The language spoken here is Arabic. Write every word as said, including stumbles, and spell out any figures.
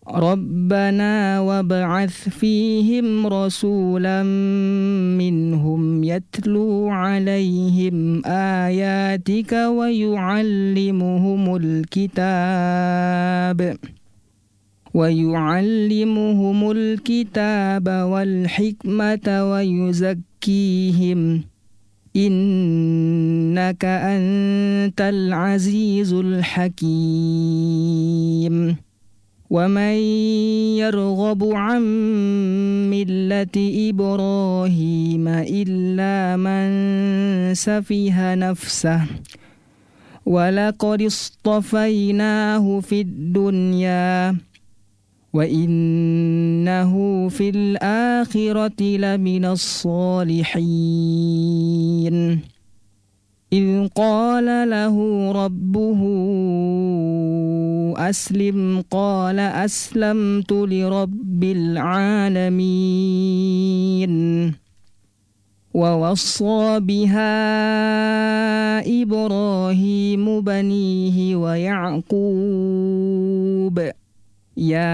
ربنا وابعث فيهم رسولا منهم يتلو عليهم آياتك ويعلمهم الكتاب ويعلمهم الكتاب والحكمة ويزكيهم إنك أنت العزيز الحكيم ومن يرغب عن ملة إبراهيم إلا من سفه نفسه ولقد اصطفيناه في الدنيا وإنه في الآخرة لمن الصالحين إذ قال له ربه أسلم قال أسلمت لرب العالمين ووصى بها إبراهيم بنيه ويعقوب يا